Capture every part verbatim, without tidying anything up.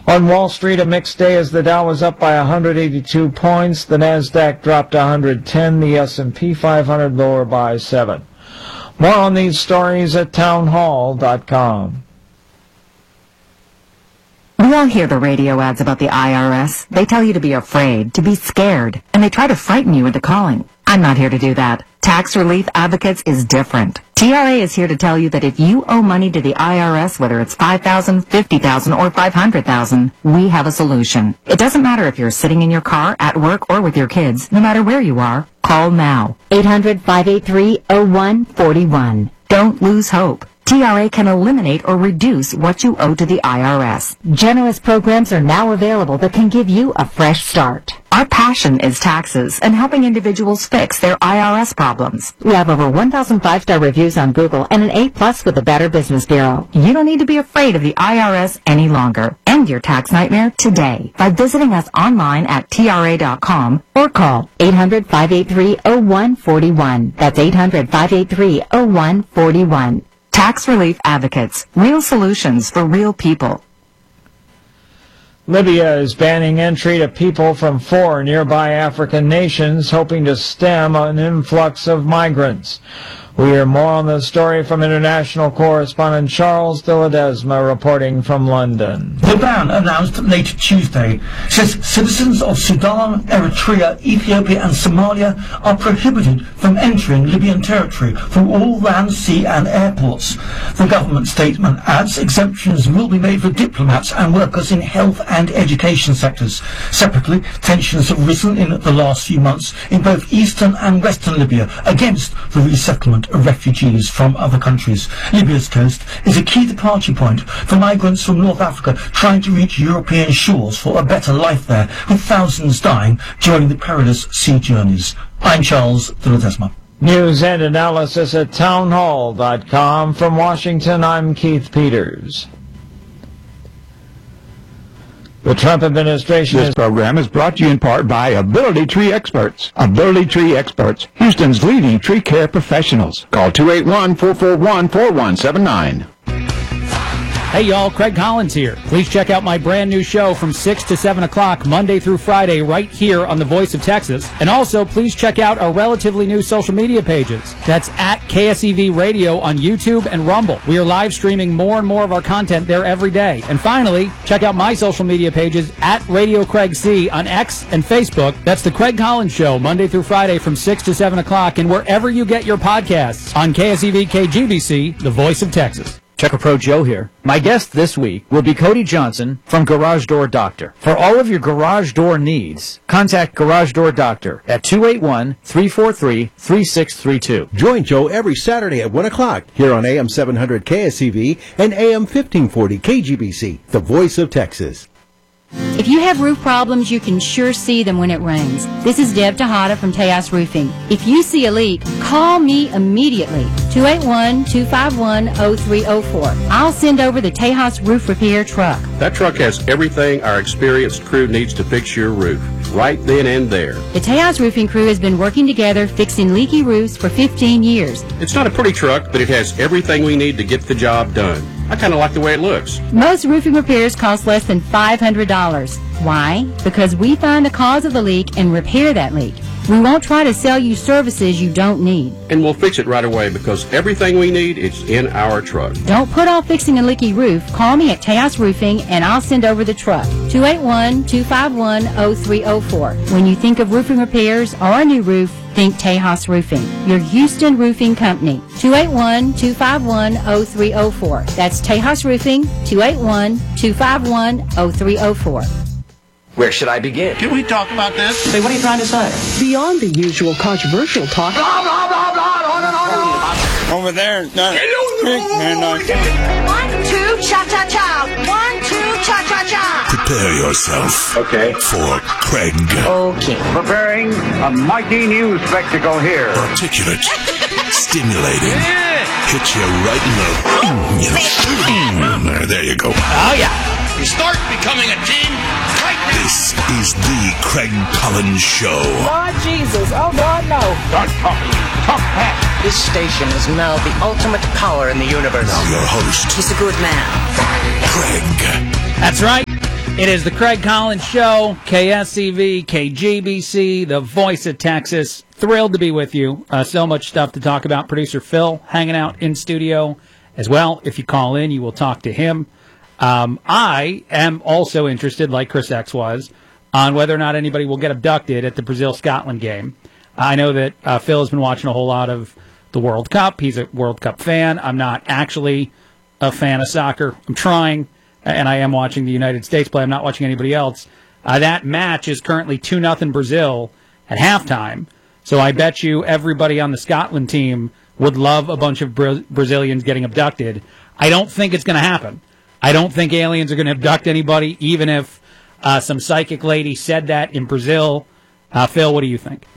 On Wall Street, a mixed day as the Dow was up by one hundred eighty-two points. The Nasdaq dropped one hundred ten. The S and P five hundred lower by seven. More on these stories at townhall dot com. We all hear the radio ads about the I R S. They tell you to be afraid, to be scared, and they try to frighten you into calling. I'm not here to do that. Tax Relief Advocates is different. T R A is here to tell you that if you owe money to the I R S, whether it's five thousand dollars, fifty thousand dollars, or five hundred thousand dollars, we have a solution. It doesn't matter if you're sitting in your car, at work, or with your kids. No matter where you are, call now. eight hundred, five eight three, oh one four one. Don't lose hope. T R A can eliminate or reduce what you owe to the I R S. Generous programs are now available that can give you a fresh start. Our passion is taxes and helping individuals fix their I R S problems. We have over one thousand five-star reviews on Google and an A plus with the Better Business Bureau. You don't need to be afraid of the I R S any longer. End your tax nightmare today by visiting us online at T R A dot com or call eight hundred, five eight three, oh one four one. That's eight hundred, five eight three, oh one four one. Tax Relief Advocates. Real solutions for real people. Libya is banning entry to people from four nearby African nations, hoping to stem an influx of migrants. We hear more on the story from international correspondent Charles de Ledesma reporting from London. The ban, announced late Tuesday, says citizens of Sudan, Eritrea, Ethiopia and Somalia are prohibited from entering Libyan territory from all land, sea and airports. The government statement adds exemptions will be made for diplomats and workers in health and education sectors. Separately, tensions have risen in the last few months in both eastern and western Libya against the resettlement of refugees from other countries. Libya's coast is a key departure point for migrants from North Africa trying to reach European shores for a better life there, with thousands dying during the perilous sea journeys. I'm Charles de Ledesma. News and analysis at townhall dot com. From Washington, I'm Keith Peters. The Trump administration This is... program is brought to you in part by Ability Tree Experts. Ability Tree Experts, Houston's leading tree care professionals. Call two eight one, four four one, four one seven nine. Hey y'all, Craig Collins here. Please check out my brand new show from six to seven o'clock Monday through Friday right here on The Voice of Texas. And also, please check out our relatively new social media pages. That's at K S E V Radio on YouTube and Rumble. We are live streaming more and more of our content there every day. And finally, check out my social media pages at Radio Craig C on X and Facebook. That's The Craig Collins Show Monday through Friday from six to seven o'clock and wherever you get your podcasts on K S E V K G B C, The Voice of Texas. Checker Pro Joe here. My guest this week will be Cody Johnson from Garage Door Doctor. For all of your garage door needs, contact Garage Door Doctor at two eight one, three four three, three six three two. Join Joe every Saturday at one o'clock here on A M seven hundred K S E V and A M fifteen forty K G B C, the voice of Texas. If you have roof problems, you can sure see them when it rains. This is Deb Tejada from Tejas Roofing. If you see a leak, call me immediately. two eight one, two five one, oh three oh four. I'll send over the Tejas Roof Repair truck. That truck has everything our experienced crew needs to fix your roof, right then and there. The Tejas Roofing crew has been working together fixing leaky roofs for fifteen years. It's not a pretty truck, but it has everything we need to get the job done. I kind of like the way it looks. Most roofing repairs cost less than five hundred dollars. Why? Because we find the cause of the leak and repair that leak. We won't try to sell you services you don't need. And we'll fix it right away because everything we need is in our truck. Don't put off fixing a leaky roof. Call me at Tejas Roofing and I'll send over the truck. two eight one, two five one, oh three oh four. When you think of roofing repairs or a new roof, think Tejas Roofing, your Houston roofing company. two eight one, two five one, oh three oh four. That's Tejas Roofing, two eight one, two five one, oh three oh four. Where should I begin? Can we talk about this? Say, what are you trying to say? Beyond the usual controversial talk. Blah, blah, blah, blah, on and on and on. Over there. No. One, two, cha-cha-cha. One, two, cha-cha-cha. Prepare yourself. Okay. For Craig. Okay. Preparing a mighty new spectacle here. Articulate. Stimulating. Yeah. Hit you right in the... Mm, yes. mm, there, there you go. Oh, yeah. We start becoming a team right now. This is the Craig Collins Show. Lord Jesus, oh God, no. Start talking. Talk fast. This station is now the ultimate power in the universe. Now your host. He's a good man. Craig. That's right. It is the Craig Collins Show, K S E V, K G B C, the voice of Texas. Thrilled to be with you. Uh, so much stuff to talk about. Producer Phil hanging out in studio as well. If you call in, you will talk to him. Um, I am also interested, like Chris X was, on whether or not anybody will get abducted at the Brazil-Scotland game. I know that uh, Phil has been watching a whole lot of the World Cup. He's a World Cup fan. I'm not actually a fan of soccer. I'm trying. And I am watching the United States play. I'm not watching anybody else. Uh, that match is currently two nothing Brazil at halftime. So I bet you everybody on the Scotland team would love a bunch of Bra- Brazilians getting abducted. I don't think it's going to happen. I don't think aliens are going to abduct anybody, even if uh, some psychic lady said that in Brazil. Uh, Phil, what do you think?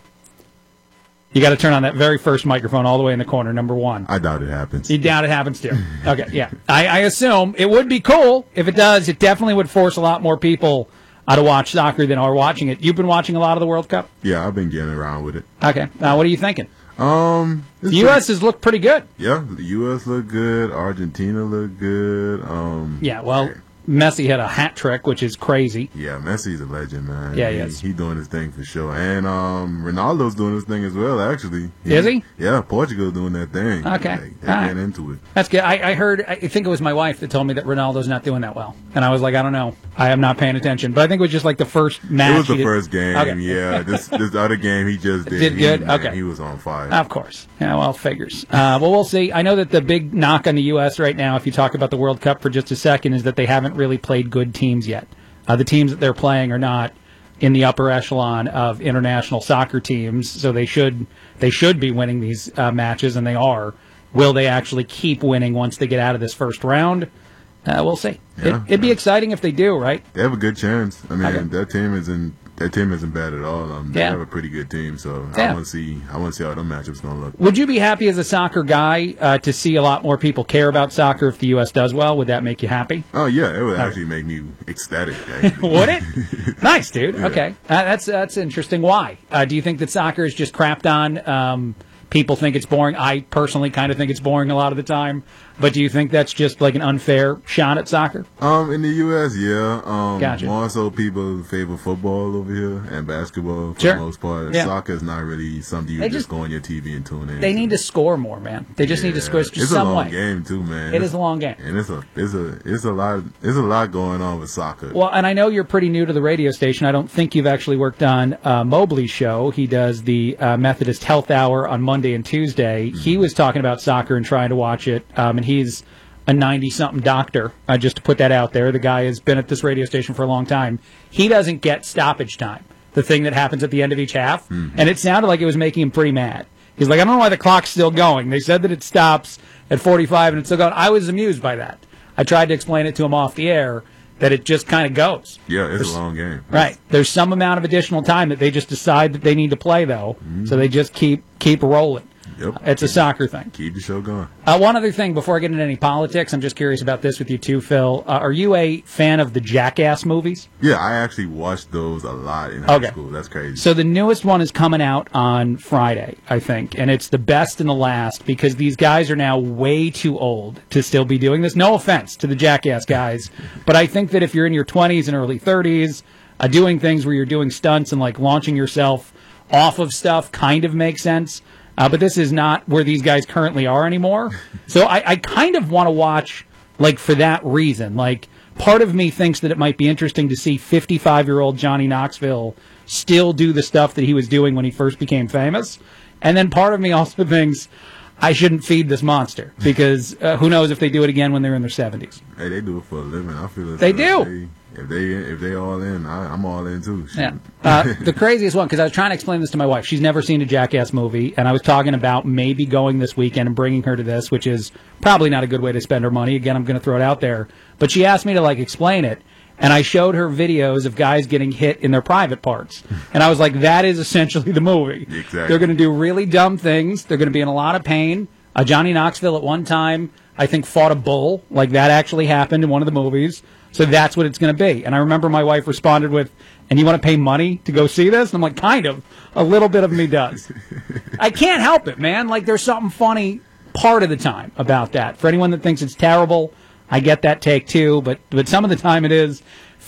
You got to turn on that very first microphone all the way in the corner, number one. I doubt it happens. You doubt it happens too. Okay, yeah. I, I assume it would be cool. If it does, it definitely would force a lot more people uh, to watch soccer than are watching it. You've been watching a lot of the World Cup? Yeah, I've been getting around with it. Okay. Uh, what are you thinking? Um, The U S has looked pretty good. Yeah, the U S looked good. Argentina looked good. Um, Yeah, well, Messi had a hat trick, which is crazy. Yeah, Messi's a legend, man. Yeah, he he is. He doing his thing for sure. And um, Ronaldo's doing his thing as well, actually. He, Is he? Yeah, Portugal's doing that thing. Okay. Like, they're All right. getting into it. That's good. I, I heard, I think it was my wife that told me that Ronaldo's not doing that well. And I was like, I don't know. I am not paying attention. But I think it was just like the first match. It was the he did- first game, Okay. yeah. This this other game he just did. Did he, good? man, Okay. He was on fire. Of course. Yeah, well, figures. Uh, well, we'll see. I know that the big knock on the U S right now, if you talk about the World Cup for just a second, is that they haven't really played good teams yet. Uh, the teams that they're playing are not in the upper echelon of international soccer teams, so they should they should be winning these uh, matches, and they are. Will they actually keep winning once they get out of this first round? Uh, we'll see. Yeah. It, it'd be exciting if they do, right? They have a good chance. I mean, Okay. that team isn't that team isn't bad at all. Um, they Yeah. have a pretty good team, so I Yeah. want to see I want to see how them matchups gonna look. Would you be happy as a soccer guy uh, to see a lot more people care about soccer if the U S does well? Would that make you happy? Oh yeah, it would Okay. actually make me ecstatic. actually. Would it? Nice, dude. Yeah. Okay, uh, that's that's interesting. Why? Uh, do you think that soccer is just crapped on? Um, people think it's boring. I personally kind of think it's boring a lot of the time. But do you think that's just like an unfair shot at soccer? Um, in the U S, yeah. Um, Gotcha. More so people favor football over here and basketball for Sure. the most part. Yeah. Soccer is not really something you They just, just- go on your T V and tune in. They to. need to score more, man. They just need to score just It's some a long way. game too, man. It is a long game. and it's a it's a it's a lot it's a lot going on with soccer. Well, and I know you're pretty new to the radio station. I don't think you've actually worked on uh, Mobley's show. He does the uh, Methodist Health Hour on Monday and Tuesday. He was talking about soccer and trying to watch it, um, and he's a ninety-something doctor, uh, just to put that out there. The guy has been at this radio station for a long time. He doesn't get stoppage time, the thing that happens at the end of each half, and it sounded like it was making him pretty mad. He's like, I don't know why the clock's still going. They said that it stops at forty-five and it's still going. I was amused by that. I tried to explain it to him off the air, that it just kind of goes. yeah, it's There's- a long game. Right. There's some amount of additional time that they just decide that they need to play, though, so they just keep keep rolling. Yep. It's a soccer thing. Keep the show going. Uh, one other thing before I get into any politics, I'm just curious about this with you too, Phil. Uh, are you a fan of the Jackass movies? Yeah, I actually watched those a lot in high Okay. school. That's crazy. So the newest one is coming out on Friday, I think, and it's the best and the last because these guys are now way too old to still be doing this. No offense to the Jackass guys, but I think that if you're in your twenties and early thirties, uh, doing things where you're doing stunts and like launching yourself off of stuff kind of makes sense. Uh, but this is not where these guys currently are anymore. So I, I kind of want to watch, like, for that reason. Like, part of me thinks that it might be interesting to see fifty-five-year-old Johnny Knoxville still do the stuff that he was doing when he first became famous. And then part of me also thinks I shouldn't feed this monster because uh, who knows if they do it again when they're in their seventies. Hey, they do it for a living. I feel it's They uh, do. They, if they if they all in, I, I'm all in too. Shit. Yeah. Uh, the craziest one, because I was trying to explain this to my wife. She's never seen a Jackass movie, and I was talking about maybe going this weekend and bringing her to this, which is probably not a good way to spend her money. Again, I'm going to throw it out there. But she asked me to, like, explain it, and I showed her videos of guys getting hit in their private parts. And I was like, that is essentially the movie. Exactly. They're going to do really dumb things. They're going to be in a lot of pain. Uh, Johnny Knoxville at one time, I think, fought a bull. Like, that actually happened in one of the movies. So that's what it's going to be. And I remember my wife responded with, and you want to pay money to go see this? And I'm like, kind of. A little bit of me does. I can't help it, man. Like, there's something funny part of the time about that. For anyone that thinks it's terrible, I get that take too. But, but some of the time it is.